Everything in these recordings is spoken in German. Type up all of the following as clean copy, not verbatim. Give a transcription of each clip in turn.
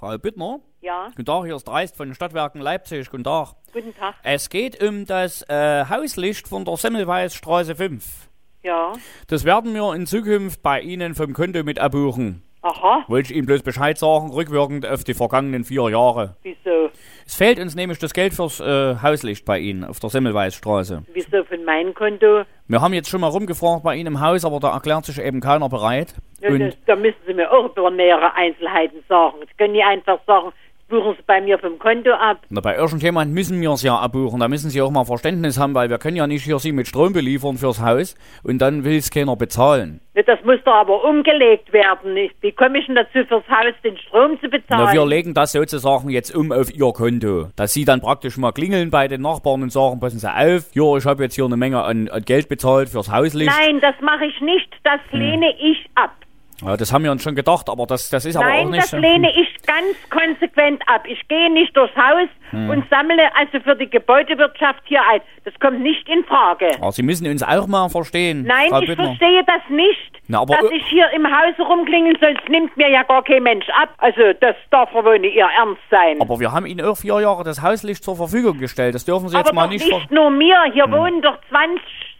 Frau Büttner? Ja. Guten Tag, hier ist Dreist von den Stadtwerken Leipzig. Guten Tag. Guten Tag. Es geht um das Hauslicht von der Semmelweisstraße 5. Ja. Das werden wir in Zukunft bei Ihnen vom Konto mit abbuchen. Aha. Wollte ich Ihnen bloß Bescheid sagen, rückwirkend auf die vergangenen 4 Jahre. Wieso? Es fehlt uns nämlich das Geld fürs Hauslicht bei Ihnen auf der Semmelweisstraße. Wieso von meinem Konto? Wir haben jetzt schon mal rumgefragt bei Ihnen im Haus, aber da erklärt sich eben keiner bereit. Ja, Und da müssen Sie mir auch über nähere Einzelheiten sagen. Sie können nicht einfach sagen, buchen Sie bei mir vom Konto ab. na, bei irgendjemand müssen wir es ja abbuchen. Da müssen Sie auch mal Verständnis haben, weil wir können ja nicht hier Sie mit Strom beliefern fürs Haus und dann will es keiner bezahlen. Das muss doch aber umgelegt werden. Wie komme ich denn dazu, fürs Haus den Strom zu bezahlen? Na, wir legen das sozusagen jetzt auf Ihr Konto, dass Sie dann praktisch mal klingeln bei den Nachbarn und sagen, passen Sie auf, ja, ich habe jetzt hier eine Menge an Geld bezahlt fürs Hauslicht. Nein, das mache ich nicht. Das lehne ich ab. Ja, das haben wir uns schon gedacht, aber das ist aber auch Nein, nicht das so. lehne ich ganz konsequent ab. Ich gehe nicht durchs Haus und sammle also für die Gebäudewirtschaft hier ein. Das kommt nicht in Frage. Aber Sie müssen uns auch mal verstehen, Nein, Frau ich Büttner. verstehe das nicht, Na, aber dass ich hier im Haus rumklingeln soll. Das nimmt mir ja gar kein Mensch ab. Also das darf wohl nicht Ihr Ernst sein. Aber wir haben Ihnen auch 4 Jahre das Hauslicht zur Verfügung gestellt. Das dürfen Sie jetzt Aber mal doch nicht... nicht nur mir. Hier wohnen doch 20,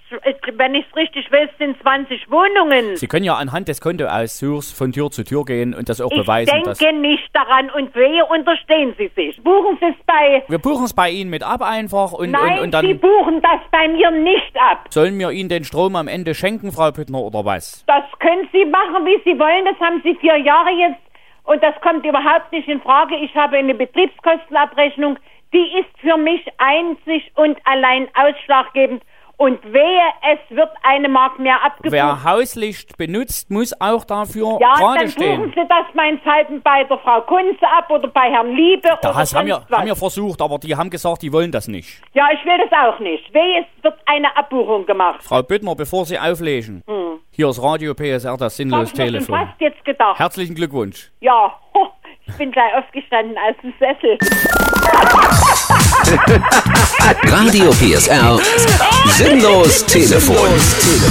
wenn ich es richtig weiß, sind 20 Wohnungen. Sie können ja anhand des Kontoauszügs von Tür zu Tür gehen und das auch Ich beweisen. denke nicht daran und wehe unterstehen Sie sich. Buchen Sie es bei... Wir buchen es bei Ihnen mit ab einfach und Nein, dann Sie buchen das bei mir nicht ab. sollen wir Ihnen den Strom am Ende schenken, Frau Büttner, oder was? Das können Sie machen, wie Sie wollen. Das haben Sie 4 Jahre jetzt. Und das kommt überhaupt nicht in Frage. Ich habe eine Betriebskostenabrechnung. Die ist für mich einzig und allein ausschlaggebend. Und wehe, es wird eine Mark mehr abgebucht. Wer Hauslicht benutzt, muss auch dafür Ja, gerade dann stehen. buchen Sie das meinethalben bei der Frau Kunze ab oder bei Herrn Liebe oder Das haben sonst was. wir versucht, aber die haben gesagt, die wollen das nicht. Ja, ich will das auch nicht. Wehe, es wird eine Abbuchung gemacht. Frau Büttner, bevor Sie auflegen, hier ist Radio PSR, das Hab sinnlos ich mir schon Telefon. fast jetzt gedacht. Herzlichen Glückwunsch. Ja, ich bin gleich aufgestanden aus dem Sessel. Radio PSR. Sinnlos Telefon.